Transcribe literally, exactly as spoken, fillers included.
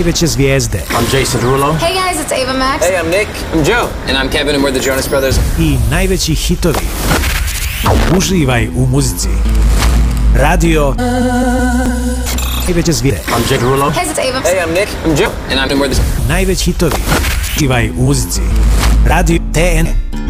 najveće zvijezde. I'm Jason Derulo. Hey guys, it's Ava Max. Hey, I'm Nick. I'm Joe. And I'm Kevin and we're the Jonas Brothers. I najveći hitovi. Uživaj u muzici. Radio najveće zvijezde. I'm Jake Derulo. Hey, it's Ava. Hey, I'm Nick. I'm Joe. And I'm and we're the Najveći hitovi. Uživaj u muzici. Radio T N